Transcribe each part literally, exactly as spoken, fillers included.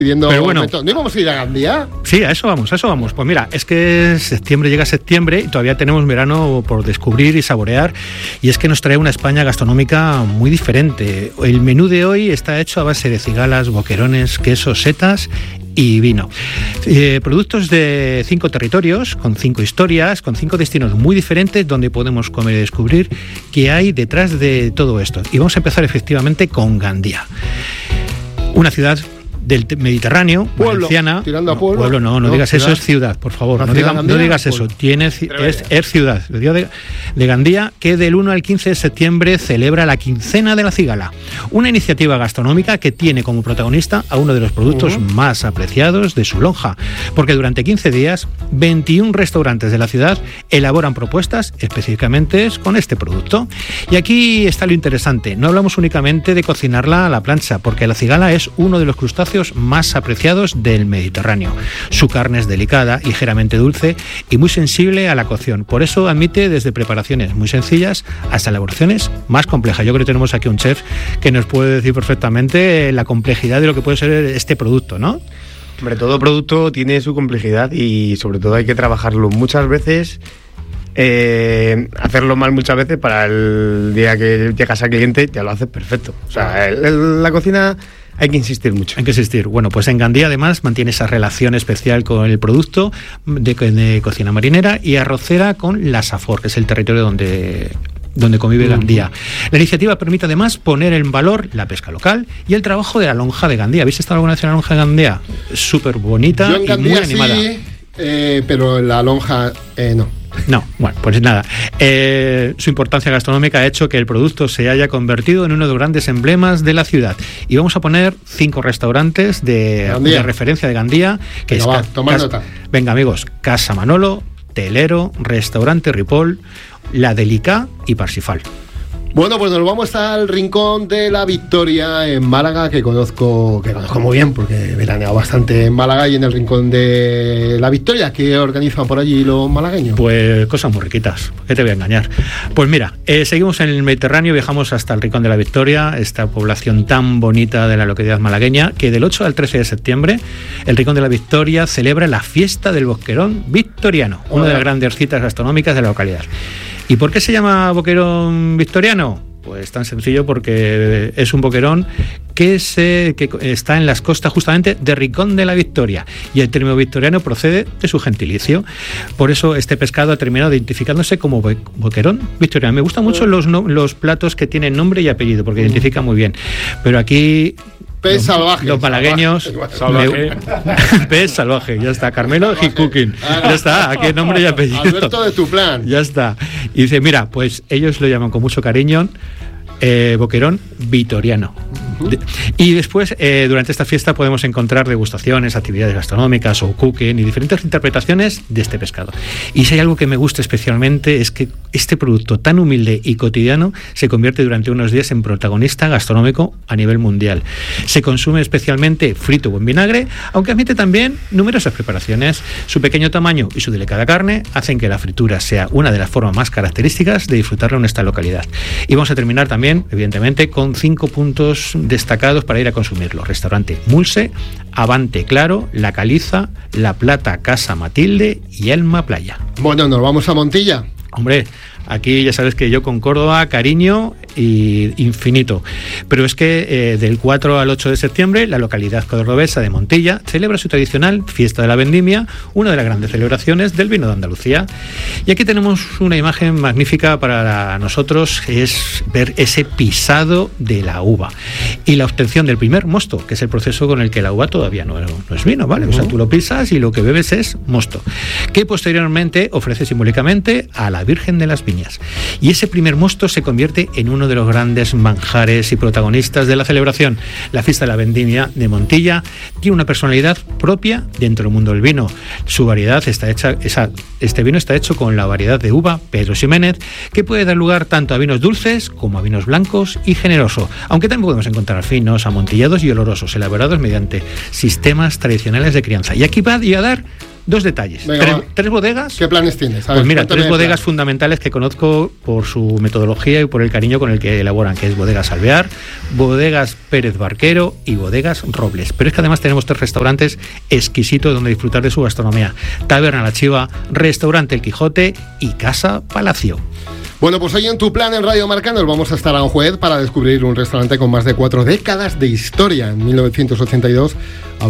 Pidiendo Pero bueno, ¿no íbamos a ir a Gandía? Sí, a eso vamos, a eso vamos. Pues mira, es que septiembre llega septiembre y todavía tenemos verano por descubrir y saborear, y es que nos trae una España gastronómica muy diferente. El menú de hoy está hecho a base de cigalas, boquerones, quesos, setas y vino. Eh, productos de cinco territorios, con cinco historias, con cinco destinos muy diferentes donde podemos comer y descubrir qué hay detrás de todo esto. Y vamos a empezar efectivamente con Gandía. Una ciudad del Mediterráneo, pueblo, valenciana. Tirando a no, pueblo. pueblo no, no, no digas ciudad. Eso, es ciudad, por favor. No, diga, no digas eso. Tiene, es, es ciudad. De, de Gandía, que del uno al quince de septiembre celebra la quincena de la cigala. Una iniciativa gastronómica que tiene como protagonista a uno de los productos uh-huh. más apreciados de su lonja. Porque durante quince días, veintiún restaurantes de la ciudad elaboran propuestas específicamente con este producto. Y aquí está lo interesante. No hablamos únicamente de cocinarla a la plancha, porque la cigala es uno de los crustáceos más apreciados del Mediterráneo. Su carne es delicada, ligeramente dulce y muy sensible a la cocción. Por eso admite desde preparaciones muy sencillas hasta elaboraciones más complejas. Yo creo que tenemos aquí un chef que nos puede decir perfectamente la complejidad de lo que puede ser este producto, ¿no? Hombre, todo producto tiene su complejidad y sobre todo hay que trabajarlo muchas veces, eh, hacerlo mal muchas veces para el día que llegas al cliente ya lo haces perfecto. O sea, el, el, la cocina... Hay que insistir mucho. Hay que insistir. Bueno, pues en Gandía además mantiene esa relación especial con el producto de, de cocina marinera y arrocera con la Safor, que es el territorio donde... donde convive Gandía. La iniciativa permite además poner en valor la pesca local y el trabajo de la lonja de Gandía. ¿Habéis estado alguna vez en la lonja de Gandía? Súper bonita y Gandía, muy animada. Sí, eh, pero en la lonja eh, no. No, bueno, pues nada. Eh, su importancia gastronómica ha hecho que el producto se haya convertido en uno de los grandes emblemas de la ciudad. Y vamos a poner cinco restaurantes de, de referencia de Gandía. Que venga, es va, ca- toma cas- nota. Venga, amigos. Casa Manolo, Telero, Restaurante Ripoll, La Delicá y Parsifal. Bueno, pues nos vamos al Rincón de la Victoria en Málaga, que conozco que conozco muy bien porque he veraneado bastante en Málaga, y en el Rincón de la Victoria, ¿qué organizan por allí los malagueños? Pues cosas muy riquitas, ¿qué te voy a engañar? Pues mira, eh, seguimos en el Mediterráneo, viajamos hasta el Rincón de la Victoria, esta población tan bonita de la localidad malagueña, que del ocho al trece de septiembre, el Rincón de la Victoria celebra la fiesta del boquerón victoriano, una de las grandes citas gastronómicas de la localidad. ¿Y por qué se llama boquerón victoriano? Pues tan sencillo, porque es un boquerón que, se, que está en las costas justamente de Rincón de la Victoria, y el término victoriano procede de su gentilicio. Por eso este pescado ha terminado identificándose como boquerón victoriano. Me gustan mucho los, no, los platos que tienen nombre y apellido, porque identifican muy bien. Pero aquí... Pez los, salvaje. Los malagueños. Salvaje. Me, pez salvaje, ya está. Carmelo Hit Cooking. Ya está, aquí nombre y apellido. Alberto de tu plan. Ya está. Y dice, mira, pues ellos lo llaman con mucho cariño eh, boquerón vitoriano. De, y después, eh, durante esta fiesta podemos encontrar degustaciones, actividades gastronómicas o cooking y diferentes interpretaciones de este pescado. Y si hay algo que me gusta especialmente es que este producto tan humilde y cotidiano se convierte durante unos días en protagonista gastronómico a nivel mundial. Se consume especialmente frito o en vinagre, aunque admite también numerosas preparaciones. Su pequeño tamaño y su delicada carne hacen que la fritura sea una de las formas más características de disfrutarlo en esta localidad. Y vamos a terminar también, evidentemente, con cinco puntos destacados para ir a consumirlo. Restaurante Mulse, Avante Claro, La Caliza, La Plata Casa Matilde y Elma Playa. Bueno, nos vamos a Montilla. Hombre, aquí ya sabes que yo con Córdoba, cariño y infinito. Pero es que eh, del cuatro al ocho de septiembre, la localidad cordobesa de Montilla celebra su tradicional Fiesta de la Vendimia, una de las grandes celebraciones del vino de Andalucía. Y aquí tenemos una imagen magnífica para nosotros, es ver ese pisado de la uva y la obtención del primer mosto, que es el proceso con el que la uva todavía no, no es vino, ¿vale? Uh-huh. O sea, tú lo pisas y lo que bebes es mosto, que posteriormente ofrece simbólicamente a la Virgen de las Viñas. Y ese primer mosto se convierte en uno de los grandes manjares y protagonistas de la celebración. La Fiesta de la Vendimia de Montilla tiene una personalidad propia dentro del mundo del vino. Su variedad está hecha, esa, este vino está hecho con la variedad de uva Pedro Ximénez, que puede dar lugar tanto a vinos dulces como a vinos blancos y generoso, aunque también podemos encontrar finos, amontillados y olorosos, elaborados mediante sistemas tradicionales de crianza. Y aquí va a dar Dos detalles. Venga, tres, va. tres bodegas. ¿Qué planes tienes? A ver, Pues mira, cuéntame tres bodegas planes. fundamentales que conozco por su metodología y por el cariño con el que elaboran, que es Bodegas Alvear, Bodegas Pérez Barquero y Bodegas Robles. Pero es que además tenemos tres restaurantes exquisitos donde disfrutar de su gastronomía: Taberna La Chiva, Restaurante El Quijote y Casa Palacio. Bueno, pues hoy en Tu Plan en Radio Marca nos vamos a estar a Aranjuez para descubrir un restaurante con más de cuatro décadas de historia. En mil novecientos ochenta y dos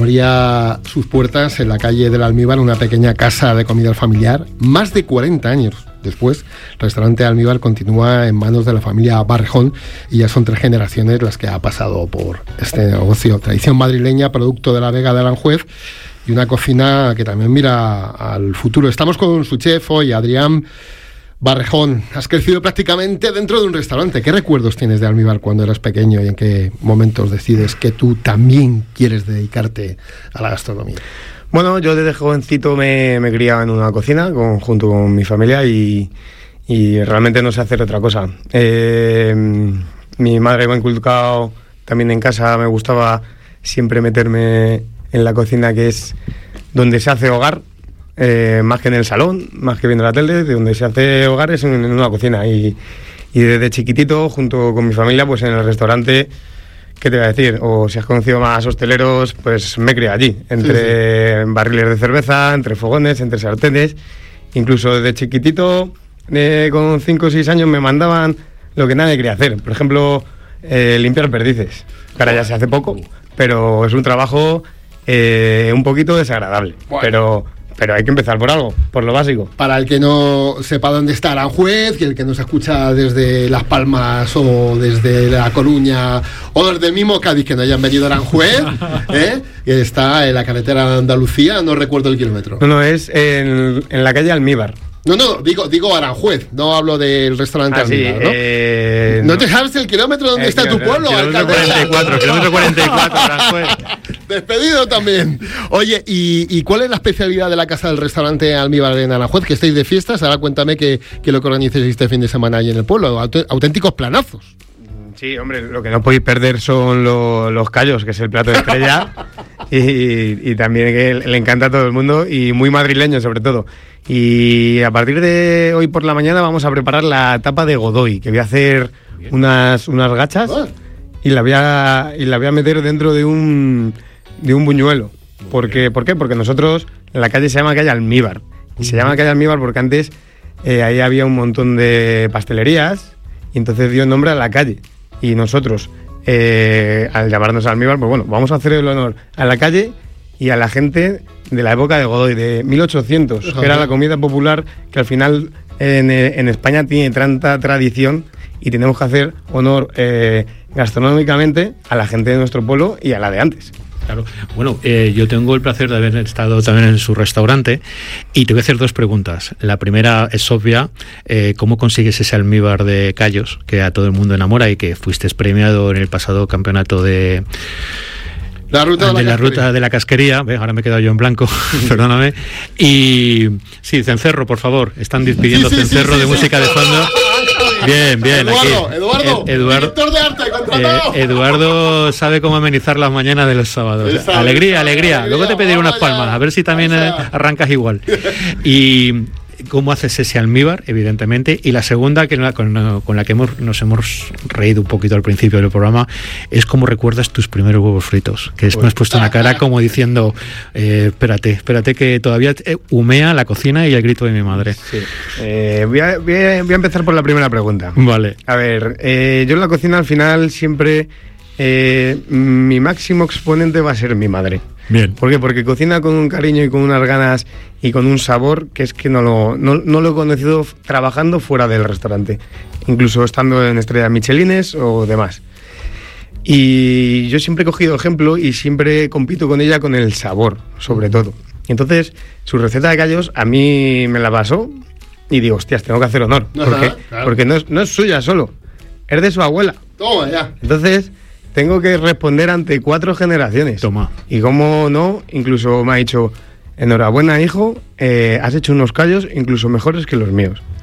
abría sus puertas en la calle del Almíbar una pequeña casa de comida familiar. Más de cuarenta años después, el restaurante Almíbar continúa en manos de la familia Barrejón y ya son tres generaciones las que ha pasado por este negocio. Tradición madrileña, producto de la Vega de Aranjuez, y una cocina que también mira al futuro. Estamos con su chef hoy, Adrián Barrejón. Has crecido prácticamente dentro de un restaurante. ¿Qué recuerdos tienes de Almíbar cuando eras pequeño y en qué momentos decides que tú también quieres dedicarte a la gastronomía? Bueno, yo desde jovencito me, me criaba en una cocina con, junto con mi familia y, y realmente no sé hacer otra cosa. Eh, mi madre me ha inculcado también en casa, me gustaba siempre meterme en la cocina, que es donde se hace hogar. Eh, más que en el salón, más que viendo la tele, de donde se hace hogar es en, en una cocina. Y, y desde chiquitito, junto con mi familia, pues en el restaurante, ¿qué te voy a decir? O si has conocido más hosteleros, pues me he criado allí, entre sí, sí. barriles de cerveza, entre fogones, entre sartenes. Incluso desde chiquitito, eh, con cinco o seis años, me mandaban lo que nadie quería hacer. Por ejemplo, eh, limpiar perdices. Que ahora ya se hace poco, pero es un trabajo eh, un poquito desagradable. Bueno. Pero... Pero hay que empezar por algo, por lo básico. Para el que no sepa dónde está Aranjuez, y el que nos escucha desde Las Palmas o desde La Coruña o desde el mismo Cádiz, que no hayan venido a Aranjuez, ¿eh? Que está en la carretera de Andalucía, no recuerdo el kilómetro. No, no, es en, en la calle Almíbar. No, no, digo, digo Aranjuez, no hablo del restaurante ah, Almíbar, sí, ¿no? Eh, ¿No te sabes el kilómetro donde eh, está tu pueblo? Kilómetro cuarenta y cuatro, kilómetro cuarenta y cuatro, Aranjuez. Despedido también. Oye, ¿y, ¿y cuál es la especialidad de la casa del restaurante Almíbar en Aranjuez? Que estáis de fiestas, ahora cuéntame que, que lo que organicéis este fin de semana ahí en el pueblo, Aut- auténticos planazos. Sí, hombre, lo que no podéis perder son lo, los callos, que es el plato de estrella, y, y también que le encanta a todo el mundo, y muy madrileño sobre todo. Y a partir de hoy por la mañana vamos a preparar la tapa de Godoy, que voy a hacer unas, unas gachas y la voy a, y la voy a meter dentro de un, de un buñuelo. Porque, ¿Por qué? Porque nosotros, la calle se llama calle Almíbar. Y se llama calle Almíbar porque antes eh, ahí había un montón de pastelerías y entonces dio nombre a la calle. Y nosotros, eh, al llamarnos Almíbar, pues bueno, vamos a hacer el honor a la calle y a la gente de la época de Godoy, de mil ochocientos, uh-huh. que era la comida popular que al final en, en España tiene tanta tradición y tenemos que hacer honor eh, gastronómicamente a la gente de nuestro pueblo y a la de antes. Claro. Bueno, eh, yo tengo el placer de haber estado también en su restaurante y te voy a hacer dos preguntas. La primera es obvia, eh, ¿cómo consigues ese almíbar de callos que a todo el mundo enamora y que fuiste premiado en el pasado campeonato de... La ruta de, de la, la ruta de la casquería, ¿ves? Ahora me he quedado yo en blanco, perdóname. Y sí, cencerro, por favor. Están pidiendo sí, sí, cencerro sí, sí, de sí, música sí. de fondo. Bien, bien. Eduardo, aquí. Eduardo, Ed, Eduardo, director de arte, contratado. Eh, Eduardo sabe cómo amenizar las mañanas de los sábados. Esa, alegría, esa, alegría, alegría. Luego te pediré unas palmas, a ver si también eh, arrancas igual. Y cómo haces ese almíbar, evidentemente, y la segunda, que con, con la que hemos, nos hemos reído un poquito al principio del programa, es cómo recuerdas tus primeros huevos fritos, que es, me has puesto una cara como diciendo, eh, espérate, espérate que todavía humea la cocina y el grito de mi madre. Sí. Eh, voy, a, voy, a, voy a empezar por la primera pregunta. Vale. A ver, eh, yo en la cocina al final siempre, eh, mi máximo exponente va a ser mi madre. Bien. ¿Por qué? Porque cocina con un cariño y con unas ganas y con un sabor que es que no lo, no, no lo he conocido trabajando fuera del restaurante, incluso estando en estrellas michelines o demás. Y yo siempre he cogido ejemplo y siempre compito con ella con el sabor, sobre todo. Entonces, su receta de callos a mí me la pasó y digo, hostias, tengo que hacer honor. Ajá, ¿Por qué? claro. Porque no es, no es suya solo, es de su abuela. Toma ya. Entonces... tengo que responder ante cuatro generaciones. Toma. Y cómo no, incluso me ha dicho, enhorabuena, hijo, eh, has hecho unos callos incluso mejores que los míos.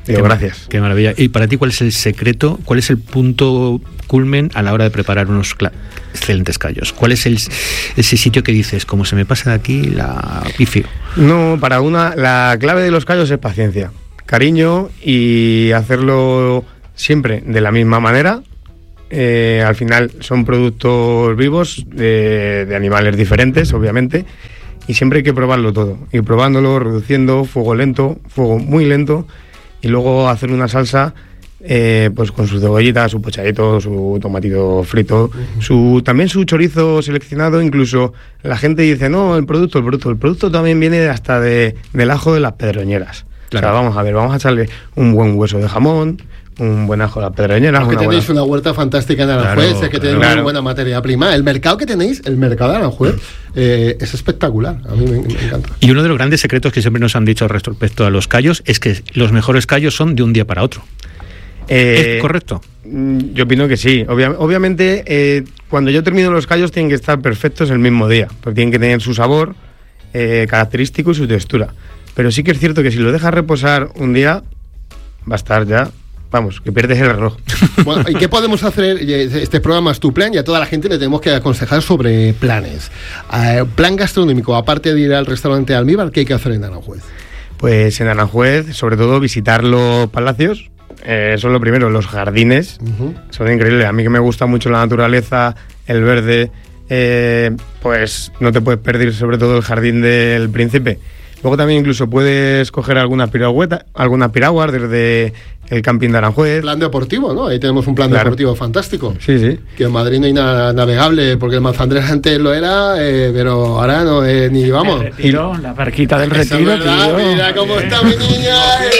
Digo, gracias. Qué maravilla. Y para ti, ¿cuál es el secreto? ¿Cuál es el punto culmen a la hora de preparar unos cla- excelentes callos? ¿Cuál es el, ese sitio que dices, como se me pasa de aquí, la pifio? No, para una, la clave de los callos es paciencia, cariño y hacerlo siempre de la misma manera. Eh, al final son productos vivos de, de animales diferentes, obviamente, y siempre hay que probarlo todo, ir probándolo, reduciendo, fuego lento, fuego muy lento, y luego hacer una salsa eh, pues con su cebollita, su pochadito, su tomatito frito, uh-huh. su también su chorizo seleccionado. Incluso la gente dice, no, el producto, el producto, el producto también viene hasta de, del ajo de las pedroñeras. Claro. O sea, vamos a ver, vamos a echarle un buen hueso de jamón, un buen ajo a las pedroñeras. Porque tenéis buena... una huerta fantástica en Aranjuez, claro, que tenéis claro. muy buena materia prima. El mercado que tenéis, el mercado de Aranjuez, eh, es espectacular. A mí me, me encanta. Y uno de los grandes secretos que siempre nos han dicho respecto a los callos es que los mejores callos son de un día para otro. Eh, ¿Es correcto? Yo opino que sí. Obvia- obviamente, eh, cuando yo termino los callos tienen que estar perfectos el mismo día, porque tienen que tener su sabor eh, característico y su textura. Pero sí que es cierto que si lo dejas reposar un día, va a estar ya... Vamos, que pierdes el reloj. Bueno, ¿y qué podemos hacer? Este programa es tu plan y a toda la gente le tenemos que aconsejar sobre planes. Uh, plan gastronómico, aparte de ir al restaurante Almíbar, ¿qué hay que hacer en Aranjuez? Pues en Aranjuez, sobre todo, visitar los palacios. Eh, eso es lo primero, los jardines. Uh-huh. Son increíbles. A mí que me gusta mucho la naturaleza, el verde, eh, pues no te puedes perder sobre todo el Jardín del Príncipe. Luego también incluso puedes coger algunas piragüetas, algunas piraguas desde el camping de Aranjuez. Plan deportivo, ¿no? Ahí tenemos un plan claro. deportivo fantástico. Sí, sí. Que en Madrid no hay nada navegable, porque el Manzandrés antes lo era, eh, pero ahora no, eh, ni vamos. El retiro, la barquita del retiro, tío. Mira cómo está mi niña.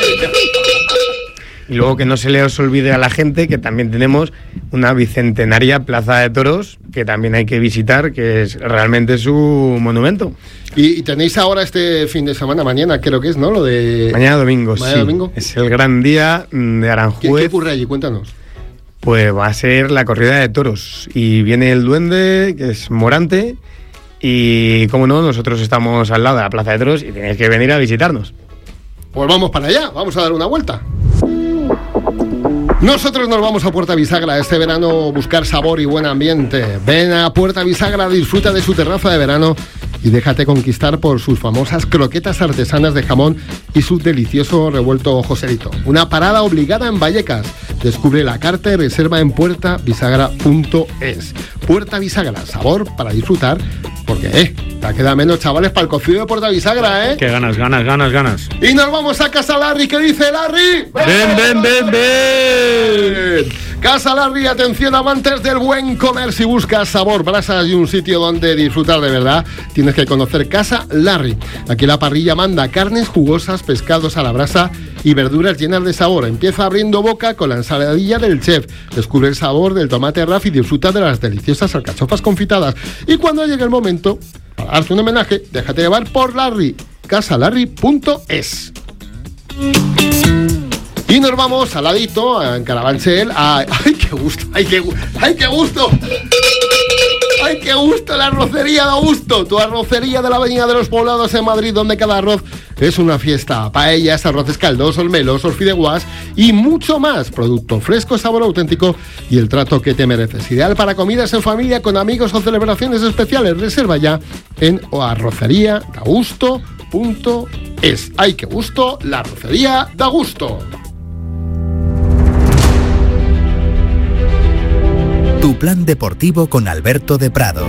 Y luego que no se les olvide a la gente que también tenemos una bicentenaria Plaza de Toros, que también hay que visitar, que es realmente su monumento. Y, y tenéis ahora este fin de semana, mañana creo que es, ¿no? Lo de... Mañana domingo, mañana sí. domingo. Es el gran día de Aranjuez. ¿Qué, ¿Qué ocurre allí? Cuéntanos. Pues va a ser la corrida de toros. Y viene el duende, que es Morante. Y, como no, nosotros estamos al lado de la Plaza de Toros y tenéis que venir a visitarnos. Pues vamos para allá, vamos a dar una vuelta. Nosotros nos vamos a Puerta Bisagra este verano, buscar sabor y buen ambiente. Ven a Puerta Bisagra, disfruta de su terraza de verano y déjate conquistar por sus famosas croquetas artesanas de jamón y su delicioso revuelto Joselito. Una parada obligada en Vallecas. Descubre la carta y reserva en puerta bisagra punto es. Puerta Bisagra, sabor para disfrutar, porque eh, te queda menos, chavales, para el cocido de Puerta Bisagra, ¿eh? Que ganas, ganas, ganas, ganas. Y nos vamos a Casa Larry. ¿Qué dice Larry? ¡Ven, ven, ven, ven! Casa Larry, atención amantes del buen comer. Si buscas sabor, brasas y un sitio donde disfrutar de verdad, tienes que conocer Casa Larry. Aquí la parrilla manda carnes jugosas, pescados a la brasa y verduras llenas de sabor. Empieza abriendo boca con la ensaladilla del chef. Descubre el sabor del tomate raf y disfruta de las deliciosas alcachofas confitadas. Y cuando llegue el momento para darte un homenaje, déjate llevar por Larry. casa larry punto es. Y nos vamos al ladito, en Carabanchel, a... ¡Ay, qué gusto! ¡Ay, qué, ¡Ay, qué gusto! ¡Ay, qué gusto! La arrocería de Augusto, tu arrocería de la Avenida de los Poblados en Madrid, donde cada arroz es una fiesta. Paellas, arroces caldosos, melosos, fideuás y mucho más. Producto fresco, sabor auténtico y el trato que te mereces. Ideal para comidas en familia, con amigos o celebraciones especiales. Reserva ya en arrocería de augusto punto es. ¡Ay, qué gusto! La arrocería de Augusto. Tu plan deportivo con Alberto de Prado.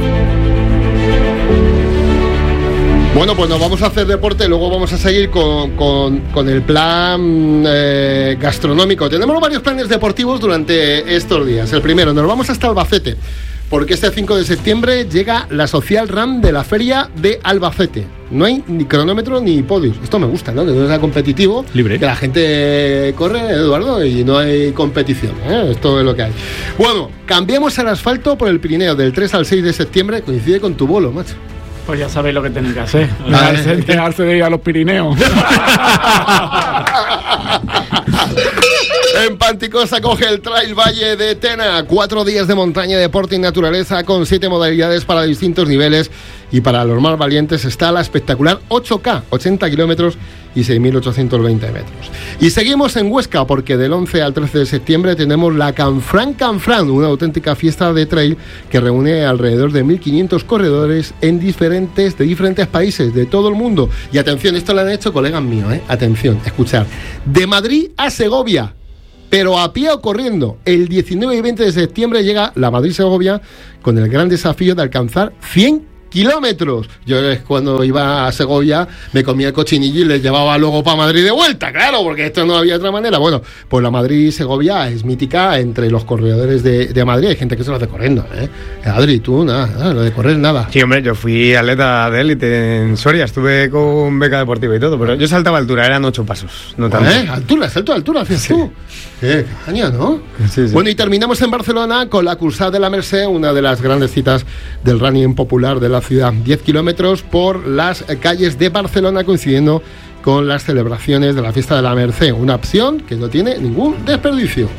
Bueno, pues nos vamos a hacer deporte, luego vamos a seguir con, con, con el plan eh, gastronómico. Tenemos varios planes deportivos durante estos días. El primero, nos vamos hasta Albacete, porque este cinco de septiembre llega la Social Run de la Feria de Albacete. No hay ni cronómetro ni podios. Esto me gusta, ¿no? Que no sea competitivo. Libre. Que la gente corre, Eduardo, y no hay competición, ¿eh? Esto es lo que hay. Bueno, cambiemos el asfalto por el Pirineo del tres al seis de septiembre. Coincide con tu bolo, macho. Pues ya sabéis lo que tenéis que hacer. Dejarse de ir a los Pirineos. En Panticosa coge el Trail Valle de Tena. Cuatro días de montaña, deporte y naturaleza con siete modalidades para distintos niveles. Y para los más valientes está la espectacular ocho K, ochenta kilómetros y seis mil ochocientos veinte metros. Y seguimos en Huesca porque del once al trece de septiembre tenemos la Canfrán Canfrán, una auténtica fiesta de trail que reúne alrededor de mil quinientos corredores en diferentes, de diferentes países, de todo el mundo. Y atención, esto lo han hecho colegas míos, ¿eh? Atención, escuchar. De Madrid a Segovia, pero a pie o corriendo. El diecinueve y veinte de septiembre llega la Madrid-Segovia con el gran desafío de alcanzar cien kilómetros. Yo cuando iba a Segovia me comía el cochinillo y les llevaba luego para Madrid de vuelta, claro, porque esto no había otra manera. Bueno, pues la Madrid-Segovia es mítica entre los corredores de, de Madrid. Hay gente que se lo hace corriendo, ¿eh? Adri, tú nada, nada, lo de correr nada. Sí, hombre, yo fui atleta de élite en Soria, estuve con beca deportiva y todo, pero yo saltaba altura, eran ocho pasos, no tanto. ¿Eh? Altura, salto de altura, hacías sí. tú. Qué caña, ¿no? Sí, sí. Bueno, y terminamos en Barcelona con la Cursada de la Mercè, una de las grandes citas del running popular de la ciudad. diez kilómetros por las calles de Barcelona, coincidiendo con las celebraciones de la fiesta de la Mercè. Una opción que no tiene ningún desperdicio.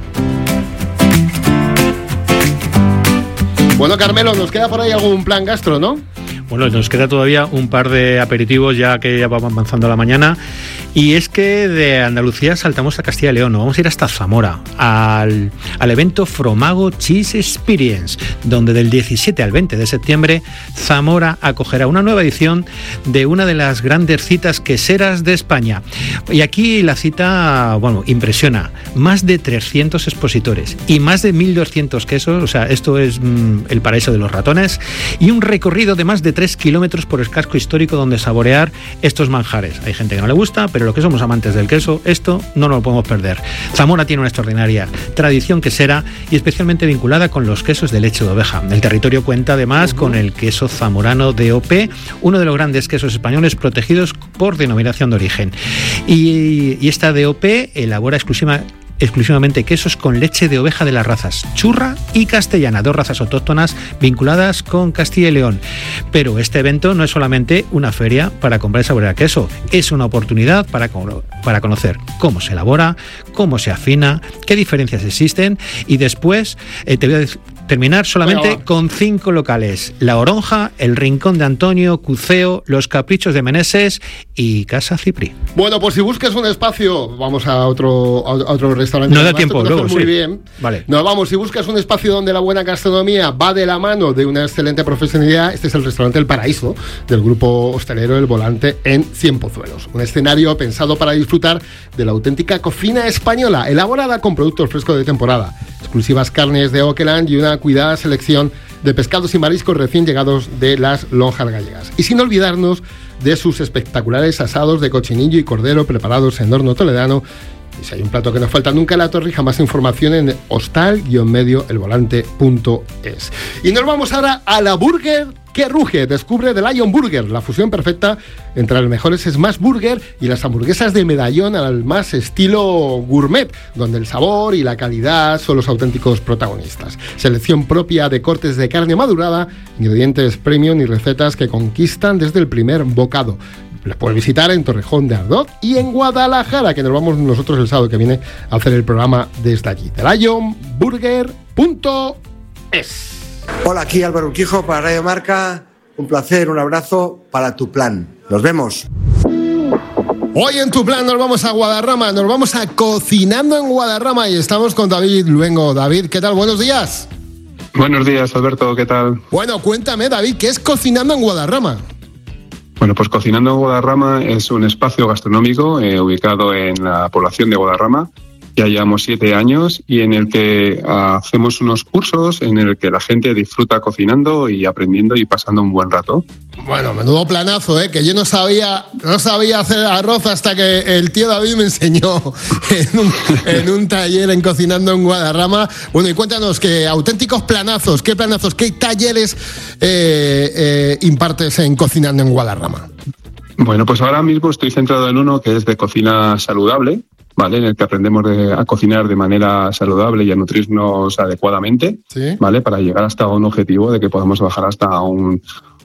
Bueno, Carmelo, nos queda por ahí algún plan gastro, ¿no? Bueno, nos queda todavía un par de aperitivos ya que ya vamos avanzando la mañana. Y es que de Andalucía saltamos a Castilla y León. Nos vamos a ir hasta Zamora, al, al evento Fromago Cheese Experience, donde del diecisiete al veinte de septiembre Zamora acogerá una nueva edición de una de las grandes citas queseras de España. Y aquí la cita, bueno, impresiona. Más de trescientos expositores y más de mil doscientos quesos. O sea, esto es mmm, el paraíso de los ratones. Y un recorrido de más de tres kilómetros por el casco histórico donde saborear estos manjares. Hay gente que no le gusta, pero los que somos amantes del queso, esto no nos lo podemos perder. Zamora tiene una extraordinaria tradición quesera y especialmente vinculada con los quesos de leche de oveja. El territorio cuenta además uh-huh. con el queso zamorano D O P, uno de los grandes quesos españoles protegidos por denominación de origen. Y, y esta D O P elabora exclusiva exclusivamente quesos con leche de oveja de las razas churra y castellana, dos razas autóctonas vinculadas con Castilla y León. Pero este evento no es solamente una feria para comprar y saborear queso, es una oportunidad para, para conocer cómo se elabora, cómo se afina, qué diferencias existen y después eh, te voy a decir, terminar solamente bueno, con cinco locales: La Oronja, El Rincón de Antonio, Cuceo, Los Caprichos de Meneses y Casa Cipri. Bueno, pues si buscas un espacio, vamos a otro, a otro restaurante. No da tiempo, luego, muy sí. bien. Vale. No, vamos, si buscas un espacio donde la buena gastronomía va de la mano de una excelente profesionalidad, este es el restaurante El Paraíso, del grupo hostelero El Volante en Cienpozuelos. Un escenario pensado para disfrutar de la auténtica cocina española, elaborada con productos frescos de temporada, exclusivas carnes de Oakland y una cuidada selección de pescados y mariscos recién llegados de las lonjas gallegas. Y sin olvidarnos de sus espectaculares asados de cochinillo y cordero preparados en horno toledano. Y si hay un plato que no falta nunca en La Torrija, más información en hostal guion medio el volante punto es. Y nos vamos ahora a la Burger que ruge. Descubre The Lion Burger, la fusión perfecta entre los mejores Smash Burger y las hamburguesas de medallón al más estilo gourmet, donde el sabor y la calidad son los auténticos protagonistas. Selección propia de cortes de carne madurada, ingredientes premium y recetas que conquistan desde el primer bocado. Les puedes visitar en Torrejón de Ardoz y en Guadalajara, que nos vamos nosotros el sábado que viene a hacer el programa desde allí. The Lion Burger punto es. Hola, aquí Álvaro Urquijo para Radio Marca. Un placer, un abrazo para Tu Plan. Nos vemos. Hoy en Tu Plan nos vamos a Guadarrama, nos vamos a Cocinando en Guadarrama y estamos con David Luengo. David, ¿qué tal? Buenos días. Buenos días, Alberto, ¿qué tal? Bueno, cuéntame, David, ¿qué es Cocinando en Guadarrama? Bueno, pues Cocinando en Guadarrama es un espacio gastronómico eh, ubicado en la población de Guadarrama. Ya llevamos siete años y en el que uh, hacemos unos cursos en el que la gente disfruta cocinando y aprendiendo y pasando un buen rato. Bueno, menudo planazo, ¿eh? Que yo no sabía no sabía hacer arroz hasta que el tío David me enseñó en un, en un taller en Cocinando en Guadarrama. Bueno, y cuéntanos, ¿qué auténticos planazos, qué planazos, qué talleres eh, eh, impartes en Cocinando en Guadarrama? Bueno, pues ahora mismo estoy centrado en uno que es de cocina saludable, ¿vale? En el que aprendemos de, a cocinar de manera saludable y a nutrirnos adecuadamente, ¿sí? ¿Vale? Para llegar hasta un objetivo de que podamos bajar hasta un,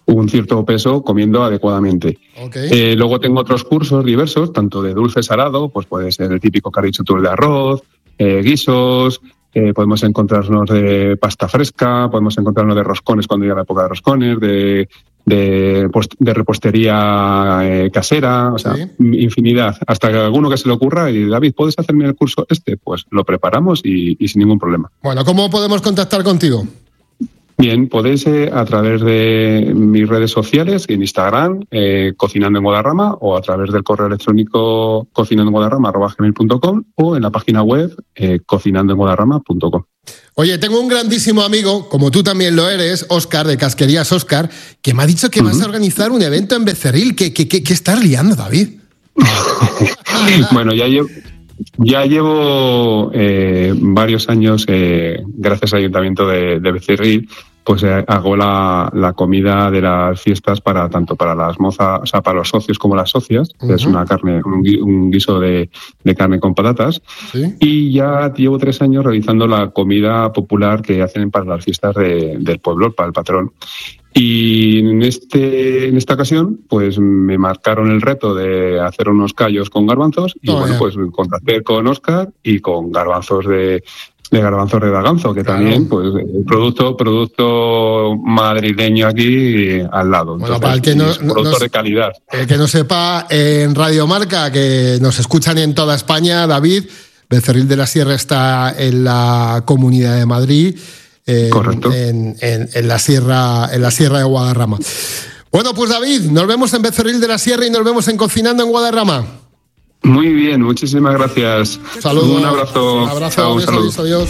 un cierto peso comiendo adecuadamente. Okay. Eh, luego tengo otros cursos diversos, tanto de dulce salado, pues puede ser el típico que has dicho tú, el de arroz, eh, guisos, eh, podemos encontrarnos de pasta fresca, podemos encontrarnos de roscones cuando llega la época de roscones, de, de, de repostería eh, casera, o sea, sí. infinidad. Hasta que alguno que se le ocurra y David, ¿puedes hacerme el curso este? Pues lo preparamos y, y sin ningún problema. Bueno, ¿cómo podemos contactar contigo? Bien, podéis eh, a través de mis redes sociales, en Instagram, eh, Cocinando en Guadarrama, o a través del correo electrónico cocinando en guadarrama arroba gmail punto com, o en la página web eh, cocinando en guadarrama punto com. Oye, tengo un grandísimo amigo, como tú también lo eres, Óscar, de Casquerías Óscar, que me ha dicho que uh-huh. vas a organizar un evento en Becerril. ¿Qué, qué, qué, qué estás liando, David? Bueno, ya llevo... Ya llevo eh, varios años, eh, gracias al Ayuntamiento de, de Becerril, pues eh, hago la, la comida de las fiestas para tanto para las mozas, o sea, para los socios como las socias. Uh-huh. Es una carne, un, un guiso de, de carne con patatas. ¿Sí? Y ya llevo tres años realizando la comida popular que hacen para las fiestas de, del pueblo, para el patrón. Y en, este, en esta ocasión, pues me marcaron el reto de hacer unos callos con garbanzos y oh, bueno, yeah. pues contacté con Óscar y con garbanzos de, de garbanzos de Daganzo, que claro. también, pues, producto, producto madrileño aquí al lado. Bueno, entonces, para el que no, producto no, de calidad. El que no sepa, en Radio Marca, que nos escuchan en toda España, David, Becerril de la Sierra está en la Comunidad de Madrid. En, Correcto. En, en, en, la sierra, en la Sierra de Guadarrama. Bueno, pues David, nos vemos en Becerril de la Sierra y nos vemos en Cocinando en Guadarrama. Muy bien, muchísimas gracias. Saludos. Un abrazo. Un abrazo, un saludo. Adiós.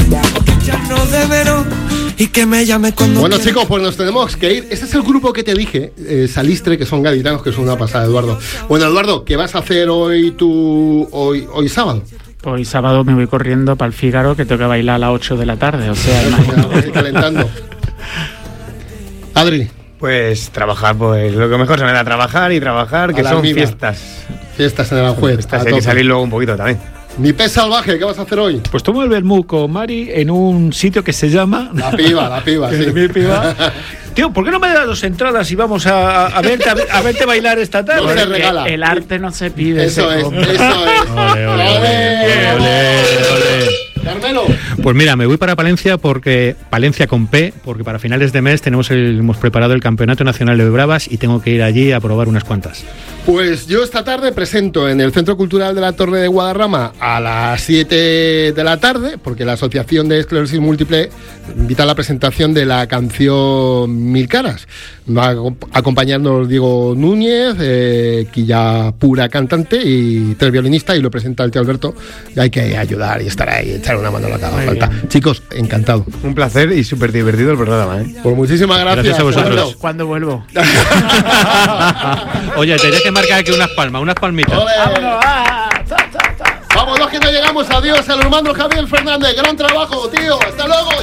Bueno, chicos, pues nos tenemos que ir. Este es el grupo que te dije, eh, Salistre, que son gaditanos, que son una pasada, Eduardo. Bueno, Eduardo, ¿qué vas a hacer hoy tú, hoy, hoy sábado? Hoy sábado me voy corriendo para el Fígaro, que tengo que bailar a las ocho de la tarde, o sea, imagínate. Calentando. Adri. Pues trabajar, pues lo que mejor se me da, trabajar y trabajar, que son almíbar. fiestas. Fiestas en Aranjuez. Fiestas, hay que salir luego un poquito también. Mi pez salvaje, ¿qué vas a hacer hoy? Pues tomo el vermú con Mari en un sitio que se llama... La Piba, La Piba, sí. Mi piba. Tío, ¿por qué no me das dos entradas y vamos a, a, verte, a, a verte bailar esta tarde? No se regala. El arte no se pide. Eso es, eso es. Ole, ole, ole, ole, ole. Carmelo. Pues mira, me voy para Palencia porque Palencia con P, porque para finales de mes tenemos el, hemos preparado el Campeonato Nacional de Bravas y tengo que ir allí a probar unas cuantas. Pues yo esta tarde presento en el Centro Cultural de la Torre de Guadarrama a las siete de la tarde, porque la Asociación de Esclerosis Múltiple invita a la presentación de la canción Mil Caras. Va a acompañarnos Diego Núñez, eh, Quilla Pura cantante y tres violinistas, y lo presenta el tío Alberto, y hay que ayudar y estar ahí, echar una mano a la que haga falta. Bien. Chicos, encantado. Un placer y súper divertido el programa, ¿eh? Pues muchísimas gracias. Gracias a vosotros. ¿Cuándo vuelvo? Oye, te que marcar aquí unas palmas, unas palmitas. ¡Vámonos! ¡Ah! ¡Ta, ta, ta! Vámonos que no llegamos. Adiós al hermano Javier Fernández. Gran trabajo, tío. Hasta luego.